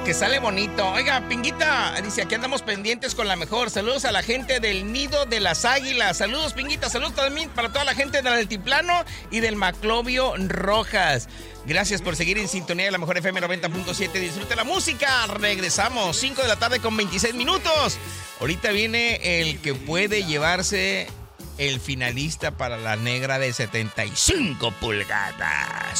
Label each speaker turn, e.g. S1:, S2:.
S1: que sale bonito. Oiga, Pinguita, dice, aquí andamos pendientes con la mejor. Saludos a la gente del Nido de las Águilas. Saludos, Pinguita. Saludos también para toda la gente del Altiplano y del Maclovio Rojas. Gracias por seguir en sintonía de la mejor FM 90.7. Disfrute la música. Regresamos, 5 de la tarde con 26 minutos. Ahorita viene el que puede llevarse el finalista para la negra de 75 pulgadas.